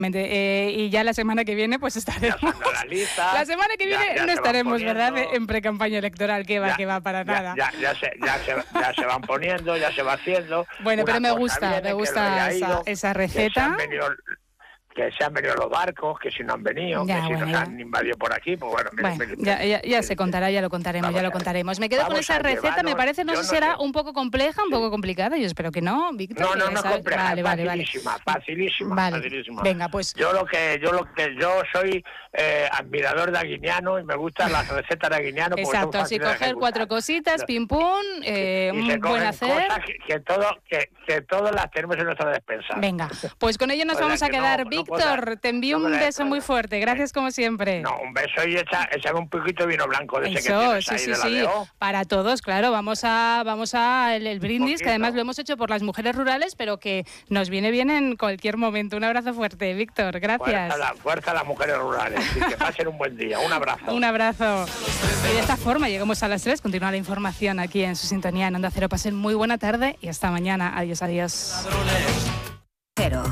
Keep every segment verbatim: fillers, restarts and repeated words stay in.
Eh, y ya la semana que viene pues estaremos. La, lista, la semana que viene ya, ya no estaremos, poniendo, ¿verdad? En pre-campaña electoral, que va, ya, que va para ya, nada. Ya, ya, se, ya, se, ya se van poniendo, ya se va haciendo. Bueno, pero me gusta, viene, me gusta esa, ido, esa receta. Que se han venido los barcos, que si no han venido, ya, que si bueno, nos ya. han invadido por aquí, pues bueno, bueno mire, mire, ya, ya, ya se contará, ya lo contaremos, vamos ya lo contaremos. Me quedo con esa receta, llevarnos, me parece, no sé no si será sé. un poco compleja, un sí. poco complicada, yo espero que no, Víctor. No, no, que no sabes. compleja, vale, vale, facilísima, vale. facilísima, vale. facilísima. Venga, pues. Yo lo que, yo lo que, yo soy eh, admirador de Aguiniano y me gustan las recetas de Aguiniano. Exacto, así coger cuatro cositas, pim pum, eh, un buen hacer. Cosas que, que todo, que, que todas las tenemos en nuestra despensa. Venga, pues con ello nos o vamos sea, a quedar. No, Víctor, no te envío no un beso esto, muy fuerte, gracias como siempre. No, un beso y echa, échame un poquito de vino blanco de ese Eso, que tienes sí, ahí sí, de la sí, D O. para todos, claro, vamos a vamos a el, el brindis, que además lo hemos hecho por las mujeres rurales, pero que nos viene bien en cualquier momento. Un abrazo fuerte, Víctor, gracias. Fuerza a, la, fuerza a las mujeres rurales, y que pasen un buen día, un abrazo. Un abrazo. Y de esta forma llegamos a las tres, continúa la información aquí en su sintonía en Onda Cero. Pasen muy buena tarde y hasta mañana. Adiós, adiós. Cero.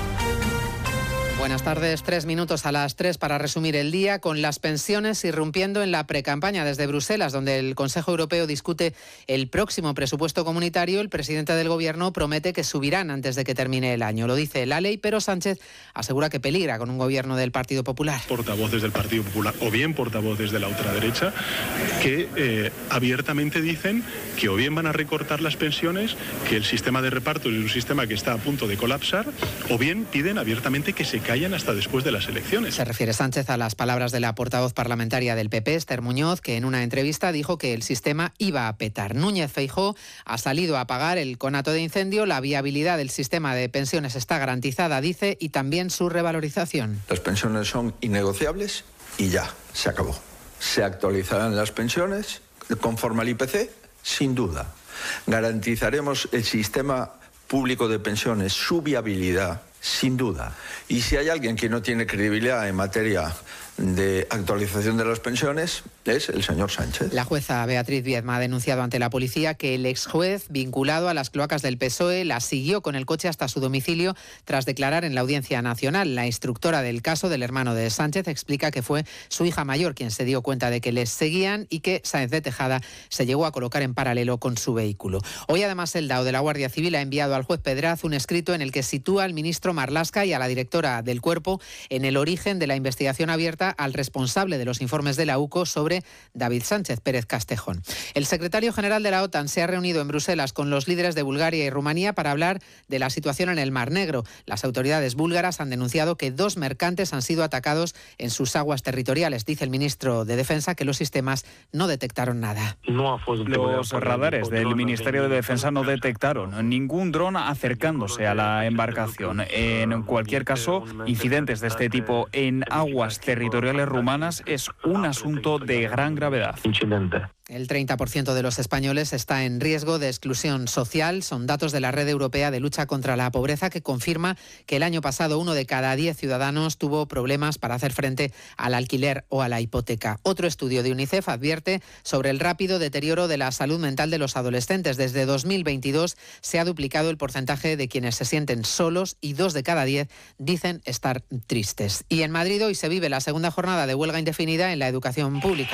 Buenas tardes, tres minutos a las tres para resumir el día, con las pensiones irrumpiendo en la precampaña desde Bruselas, donde el Consejo Europeo discute el próximo presupuesto comunitario. El presidente del Gobierno promete que subirán antes de que termine el año. Lo dice la ley, pero Sánchez asegura que peligra con un gobierno del Partido Popular. Portavoces del Partido Popular o bien portavoces de la ultraderecha que eh, abiertamente dicen que o bien van a recortar las pensiones, que el sistema de reparto es un sistema que está a punto de colapsar, o bien piden abiertamente que se callen hasta después de las elecciones. Se refiere Sánchez a las palabras de la portavoz parlamentaria del P P, Esther Muñoz, que en una entrevista dijo que el sistema iba a petar. Núñez Feijóo ha salido a apagar el conato de incendio. La viabilidad del sistema de pensiones está garantizada, dice, y también su revalorización. Las pensiones son innegociables y ya, se acabó. Se actualizarán las pensiones conforme al I P C, sin duda. Garantizaremos el sistema público de pensiones, su viabilidad, sin duda. Y si hay alguien que no tiene credibilidad en materia de actualización de las pensiones, es el señor Sánchez. La jueza Beatriz Viedma ha denunciado ante la policía que el exjuez vinculado a las cloacas del P S O E la siguió con el coche hasta su domicilio tras declarar en la Audiencia Nacional. La instructora del caso del hermano de Sánchez explica que fue su hija mayor quien se dio cuenta de que les seguían y que Sáenz de Tejada se llegó a colocar en paralelo con su vehículo. Hoy además el D A O de la Guardia Civil ha enviado al juez Pedraz un escrito en el que sitúa al ministro Marlaska y a la directora del Cuerpo en el origen de la investigación abierta al responsable de los informes de la U C O sobre David Sánchez Pérez Castejón. El secretario general de la OTAN se ha reunido en Bruselas con los líderes de Bulgaria y Rumanía para hablar de la situación en el Mar Negro. Las autoridades búlgaras han denunciado que dos mercantes han sido atacados en sus aguas territoriales. Dice el ministro de Defensa que los sistemas no detectaron nada. Los radares del Ministerio de Defensa no detectaron ningún dron acercándose a la embarcación. En cualquier caso, incidentes de este tipo en aguas territoriales rumanas es un asunto de gran gravedad. El treinta por ciento de los españoles está en riesgo de exclusión social. Son datos de la Red Europea de Lucha contra la Pobreza, que confirma que el año pasado uno de cada diez ciudadanos tuvo problemas para hacer frente al alquiler o a la hipoteca. Otro estudio de UNICEF advierte sobre el rápido deterioro de la salud mental de los adolescentes. Desde dos mil veintidós se ha duplicado el porcentaje de quienes se sienten solos y dos de cada diez dicen estar tristes. Y en Madrid hoy se vive la segunda jornada de huelga indefinida en la educación pública.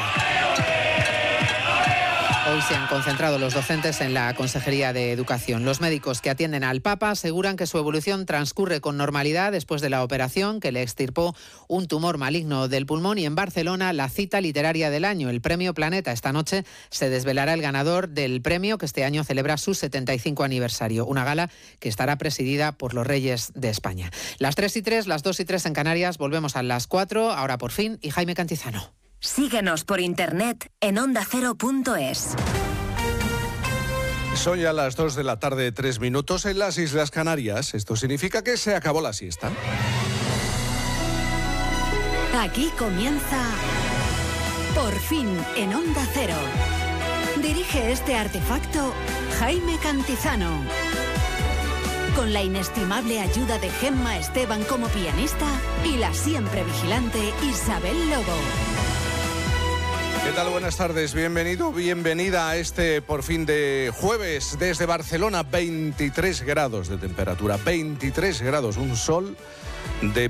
Hoy se han concentrado los docentes en la Consejería de Educación. Los médicos que atienden al Papa aseguran que su evolución transcurre con normalidad después de la operación que le extirpó un tumor maligno del pulmón. Y en Barcelona, la cita literaria del año, el Premio Planeta. Esta noche se desvelará el ganador del premio, que este año celebra su setenta y cinco aniversario. Una gala que estará presidida por los Reyes de España. Las tres y tres, las dos y tres en Canarias. Volvemos a las cuatro, ahora por fin, y Jaime Cantizano. Síguenos por internet en onda cero punto es. Son ya las dos de la tarde, tres minutos en las Islas Canarias. Esto significa que se acabó la siesta. Aquí comienza Por fin en Onda Cero. Dirige este artefacto Jaime Cantizano. Con la inestimable ayuda de Gemma Esteban como pianista y la siempre vigilante Isabel Lobo. ¿Qué tal? Buenas tardes, bienvenido, bienvenida a este por fin de jueves desde Barcelona. veintitrés grados de temperatura, veintitrés grados, un sol de